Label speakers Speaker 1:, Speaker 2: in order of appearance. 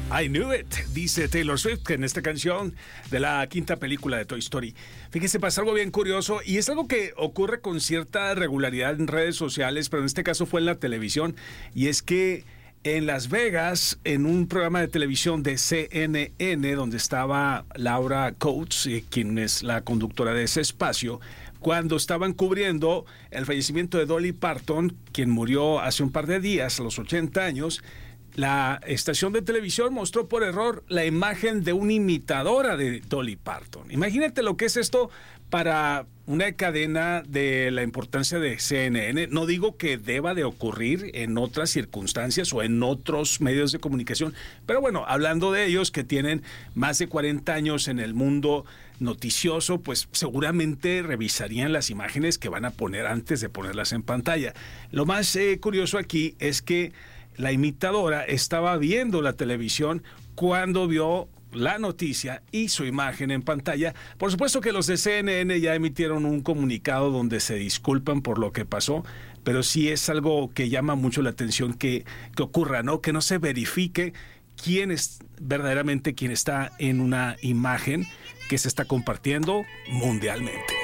Speaker 1: I Knew It, dice Taylor Swift en esta canción de la quinta película de Toy Story. Fíjese, pasa algo bien curioso y es algo que ocurre con cierta regularidad en redes sociales, pero en este caso fue en la televisión, y es que en Las Vegas, en un programa de televisión de CNN, donde estaba Laura Coates, quien es la conductora de ese espacio, cuando estaban cubriendo el fallecimiento de Dolly Parton, quien murió hace un par de días, a los 80 años, la estación de televisión mostró por error la imagen de una imitadora de Dolly Parton. Imagínate lo que es esto para una cadena de la importancia de CNN. No digo que deba de ocurrir en otras circunstancias o en otros medios de comunicación, pero bueno, hablando de ellos que tienen más de 40 años en el mundo noticioso, pues seguramente revisarían las imágenes que van a poner antes de ponerlas en pantalla. Lo más curioso aquí es que la imitadora estaba viendo la televisión cuando vio la noticia y su imagen en pantalla. Por supuesto que los de CNN ya emitieron un comunicado donde se disculpan por lo que pasó, pero sí es algo que llama mucho la atención que ocurra, ¿no? Que no se verifique quién es verdaderamente quien está en una imagen que se está compartiendo mundialmente.